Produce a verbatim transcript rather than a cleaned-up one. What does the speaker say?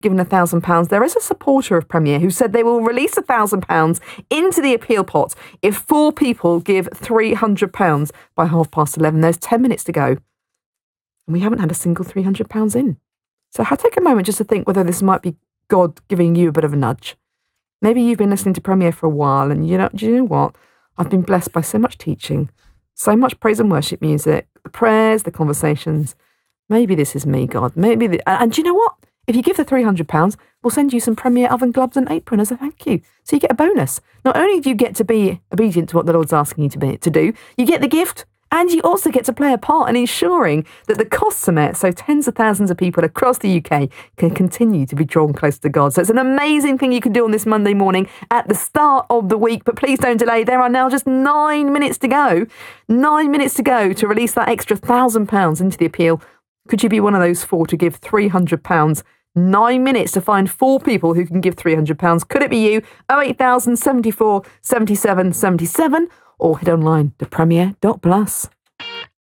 given a thousand pounds, there is a supporter of Premier who said they will release a thousand pounds into the appeal pot if four people give three hundred pounds by half past eleven. There's ten minutes to go. And we haven't had a single three hundred pounds in. So I take a moment just to think whether this might be God giving you a bit of a nudge. Maybe you've been listening to Premier for a while and you know, do you know what? I've been blessed by so much teaching, so much praise and worship music, the prayers, the conversations. Maybe this is me, God. Maybe, the, and, and do you know what? If you give the three hundred pounds, we'll send you some Premier oven gloves and apron as a thank you. So you get a bonus. Not only do you get to be obedient to what the Lord's asking you to be to do, you get the gift, and you also get to play a part in ensuring that the costs are met so tens of thousands of people across the U K can continue to be drawn closer to God. So it's an amazing thing you can do on this Monday morning at the start of the week. But please don't delay. There are now just nine minutes to go. Nine minutes to go to release that extra one thousand pounds into the appeal. Could you be one of those four to give three hundred pounds? Nine minutes to find four people who can give three hundred pounds. Could it be you? oh eight thousand seventy-four seventy-seven seventy-seven or head online to premier dot plus.